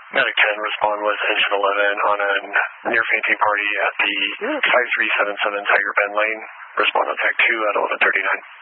Medic 10, respond with engine 11 on a near fainting party at the 5377 Tiger Bend Lane. Respond on TAC 2 at 11:39.